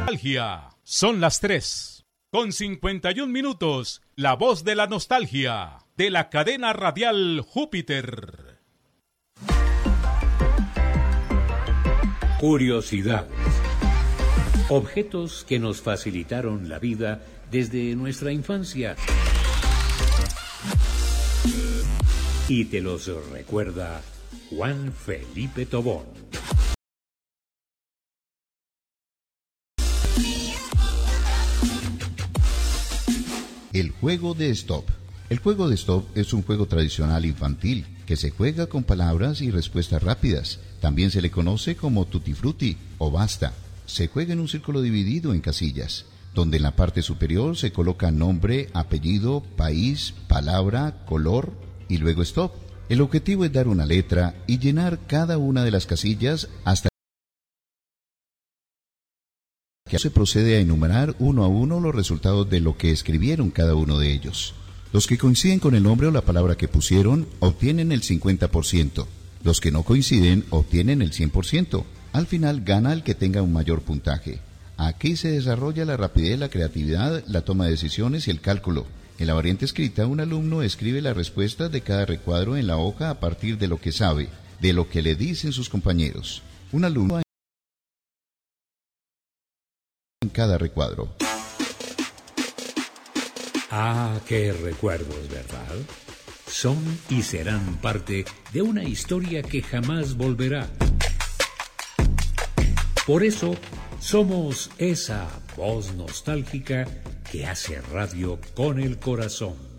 Nostalgia. Son las 3:51. La voz de la nostalgia de la cadena radial Júpiter. Curiosidades. Objetos que nos facilitaron la vida desde nuestra infancia. Y te los recuerda Juan Felipe Tobón. El juego de stop. El juego de stop es un juego tradicional infantil que se juega con palabras y respuestas rápidas. También se le conoce como tutti frutti o basta. Se juega en un círculo dividido en casillas, donde en la parte superior se coloca nombre, apellido, país, palabra, color y luego stop. El objetivo es dar una letra y llenar cada una de las casillas hasta que se procede a enumerar uno a uno los resultados de lo que escribieron cada uno de ellos. Los que coinciden con el nombre o la palabra que pusieron obtienen el 50%. Los que no coinciden obtienen el 100%. Al final gana el que tenga un mayor puntaje. Aquí se desarrolla la rapidez, la creatividad, la toma de decisiones y el cálculo. En la variante escrita, un alumno escribe las respuestas de cada recuadro en la hoja a partir de lo que sabe, de lo que le dicen sus compañeros. Un alumno en cada recuadro. Ah, qué recuerdos, ¿verdad? Son y serán parte de una historia que jamás volverá. Por eso, somos esa voz nostálgica que hace radio con el corazón.